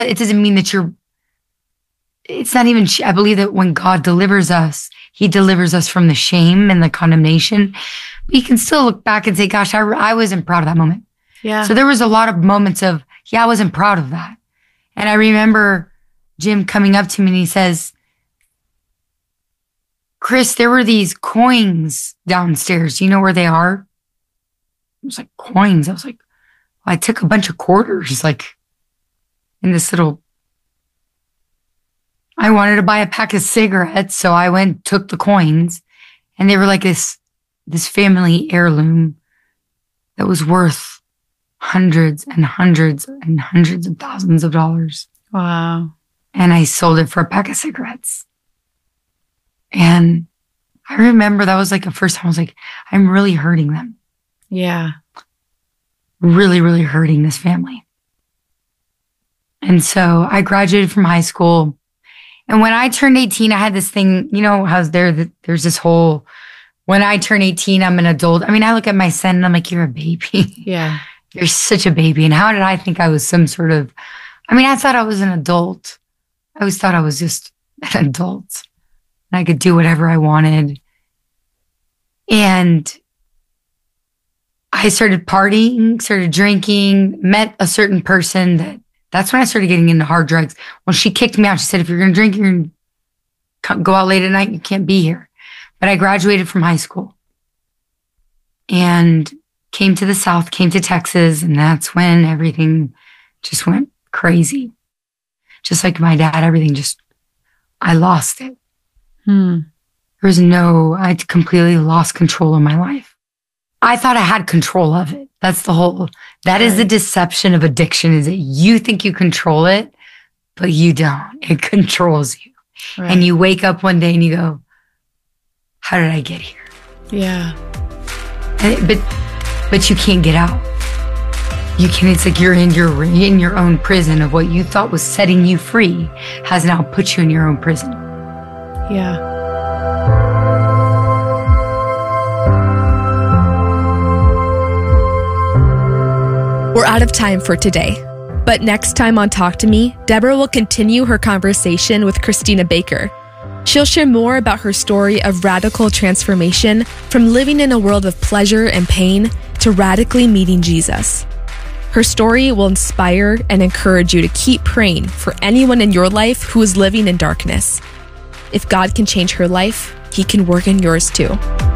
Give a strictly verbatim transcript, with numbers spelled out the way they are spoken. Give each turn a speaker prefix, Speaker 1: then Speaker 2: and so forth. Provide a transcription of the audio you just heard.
Speaker 1: It doesn't mean that you're, it's not even, I believe that when God delivers us, he delivers us from the shame and the condemnation. We can still look back and say, gosh, I, I wasn't proud of that moment.
Speaker 2: Yeah.
Speaker 1: So there was a lot of moments of, yeah, I wasn't proud of that. And I remember Jim coming up to me and he says, Chris, there were these coins downstairs. Do you know where they are? I was like, coins. I was like, well, I took a bunch of quarters, like in this little, I wanted to buy a pack of cigarettes. So I went, took the coins, and they were like this, this family heirloom that was worth hundreds and hundreds and hundreds of thousands of dollars.
Speaker 2: Wow.
Speaker 1: And I sold it for a pack of cigarettes. And I remember that was like the first time I was like, I'm really hurting them.
Speaker 2: Yeah.
Speaker 1: Really, really hurting this family. And so I graduated from high school. And when I turned eighteen, I had this thing, you know, how's there, there's this whole, when I turn eighteen, I'm an adult. I mean, I look at my son and I'm like, you're a baby.
Speaker 2: Yeah.
Speaker 1: You're such a baby. And how did I think I was some sort of, I mean, I thought I was an adult. I always thought I was just an adult. And I could do whatever I wanted. And I started partying, started drinking, met a certain person that, that's when I started getting into hard drugs. When she kicked me out, she said, if you're going to drink, you're going to go out late at night, you can't be here. But I graduated from high school and came to the South, came to Texas. And that's when everything just went crazy. Just like my dad, everything just, I lost it.
Speaker 2: Hmm.
Speaker 1: There was no, I completely lost control of my life. I thought I had control of it. That's the whole, that
Speaker 2: right.
Speaker 1: is the deception of addiction, is that you think you control it, but you don't. It controls you. Right. And you wake up one day and you go, how did I get here?
Speaker 2: Yeah.
Speaker 1: And, but, but you can't get out. You can, it's like you're in your, in your own prison of what you thought was setting you free has now put you in your own prison.
Speaker 2: Yeah.
Speaker 3: We're out of time for today. But next time on Talk to Me, Deborah will continue her conversation with Christina Baker. She'll share more about her story of radical transformation from living in a world of pleasure and pain to radically meeting Jesus. Her story will inspire and encourage you to keep praying for anyone in your life who is living in darkness. If God can change her life, he can work in yours too.